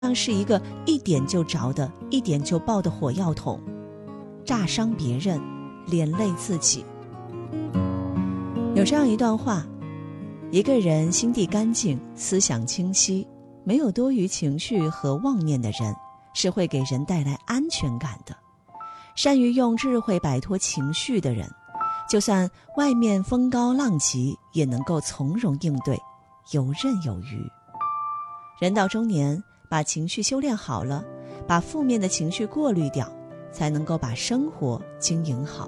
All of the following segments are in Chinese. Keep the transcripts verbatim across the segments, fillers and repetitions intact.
像是一个一点就着的、一点就爆的火药桶，炸伤别人，连累自己。有这样一段话，一个人心地干净、思想清晰，没有多余情绪和妄念的人，是会给人带来安全感的。善于用智慧摆脱情绪的人，就算外面风高浪急，也能够从容应对，游刃有余。人到中年，把情绪修炼好了，把负面的情绪过滤掉，才能够把生活经营好。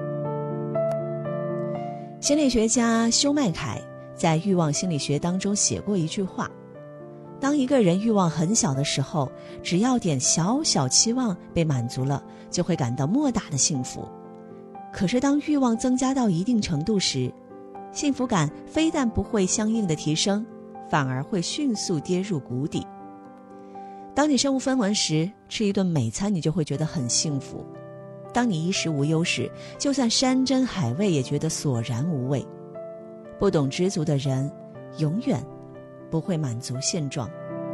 心理学家休麦凯在《欲望心理学》当中写过一句话：当一个人欲望很小的时候，只要点小小期望被满足了，就会感到莫大的幸福。可是当欲望增加到一定程度时，幸福感非但不会相应的提升，反而会迅速跌入谷底。当你身无分文时，吃一顿美餐你就会觉得很幸福；当你衣食无忧时，就算山珍海味也觉得索然无味。不懂知足的人，永远不会满足现状。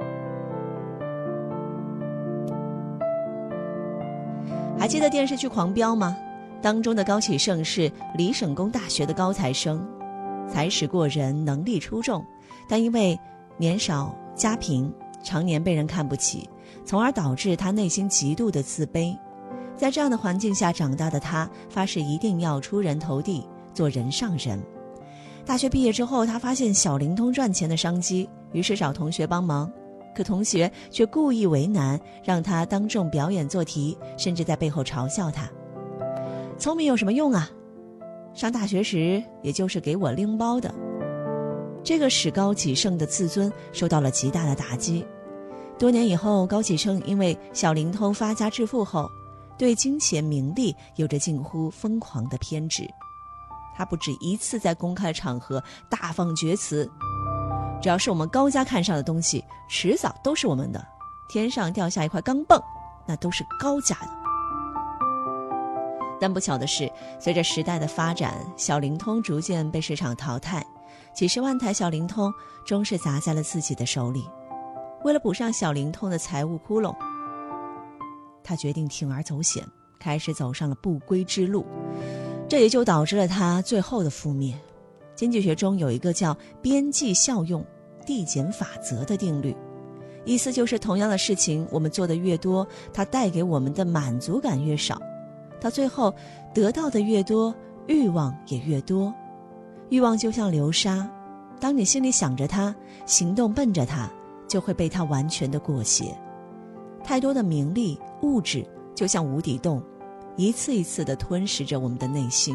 还记得电视剧《狂飙》吗？当中的高启盛是李省工大学的高材生，才识过人，能力出众，但因为年少家贫，常年被人看不起，从而导致他内心极度的自卑。在这样的环境下长大的他，发誓一定要出人头地，做人上人。大学毕业之后，他发现小灵通赚钱的商机，于是找同学帮忙，可同学却故意为难，让他当众表演做题，甚至在背后嘲笑他。聪明有什么用啊？上大学时也就是给我拎包的。这个使高启盛的自尊受到了极大的打击。多年以后，高启盛因为小灵通发家致富后，对金钱名利有着近乎疯狂的偏执。他不止一次在公开场合大放厥词：只要是我们高家看上的东西，迟早都是我们的，天上掉下一块钢镚，那都是高家的。但不巧的是，随着时代的发展，小灵通逐渐被市场淘汰，几十万台小灵通终是砸在了自己的手里。为了补上小灵通的财务窟窿，他决定铤而走险，开始走上了不归之路。这也就导致了他最后的覆灭。经济学中有一个叫边际效用递减法则的定律，意思就是同样的事情我们做得越多，它带给我们的满足感越少，到最后得到的越多，欲望也越多。欲望就像流沙，当你心里想着它，行动奔着它，就会被它完全的裹挟。太多的名利物质就像无底洞，一次一次地吞噬着我们的内心。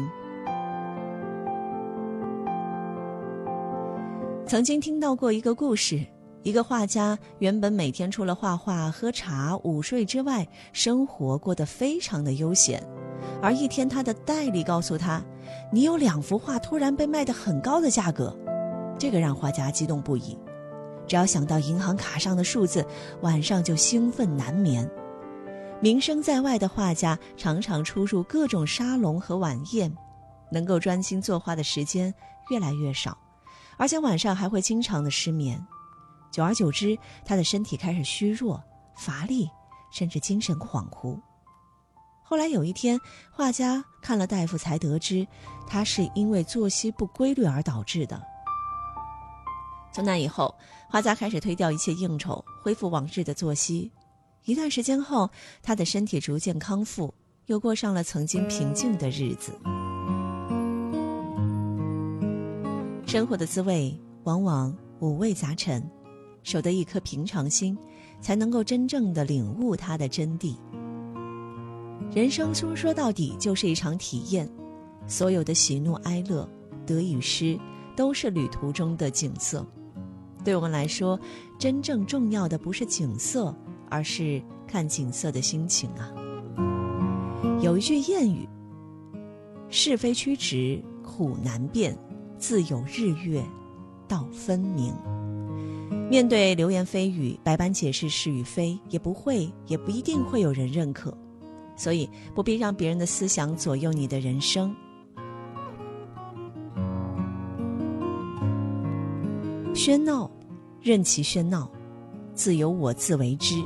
曾经听到过一个故事，一个画家原本每天除了画画、喝茶、午睡之外，生活过得非常的悠闲。而一天他的代理告诉他，你有两幅画突然被卖得很高的价格，这个让画家激动不已。只要想到银行卡上的数字，晚上就兴奋难眠。名声在外的画家常常出入各种沙龙和晚宴，能够专心作画的时间越来越少，而且晚上还会经常的失眠。久而久之，他的身体开始虚弱、乏力，甚至精神恍惚。后来有一天，画家看了大夫才得知，他是因为作息不规律而导致的。从那以后，画家开始推掉一切应酬，恢复往日的作息。一段时间后，他的身体逐渐康复，又过上了曾经平静的日子。生活的滋味往往五味杂陈，守得一颗平常心，才能够真正的领悟它的真谛。人生说说到底就是一场体验，所有的喜怒哀乐、得与失，都是旅途中的景色。对我们来说，真正重要的不是景色，而是看景色的心情啊。有一句谚语：是非曲直苦难辨，自有日月道分明。面对流言蜚语，百般解释是与非，也不会也不一定会有人认可，所以不必让别人的思想左右你的人生。喧闹，任其喧闹， 自有我自为之。